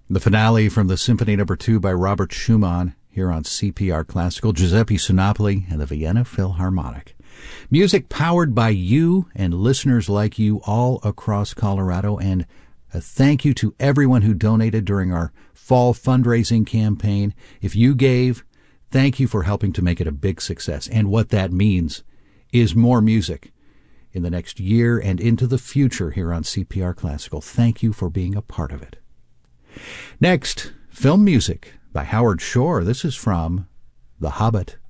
The finale from the Symphony No. 2 by Robert Schumann here on CPR Classical, Giuseppe Sinopoli and the Vienna Philharmonic. Music powered by you and listeners like you all across Colorado, and a thank you to everyone who donated during our fall fundraising campaign. If you gave, thank you for helping to make it a big success. And what that means is more music in the next year and into the future here on CPR Classical. Thank you for being a part of it. Next, film music by Howard Shore. This is from The Hobbit